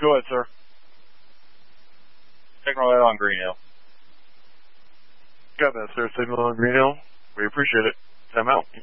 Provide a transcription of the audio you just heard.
Go ahead, sir. Signal out on Green Hill. Got that, sir. Signal on Green Hill. We appreciate it. Time out.